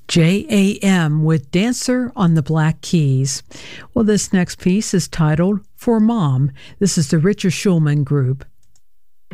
JAM with Dancer on the Black Keys. Well, this next piece is titled For Mom. This is the Richard Schulman Group.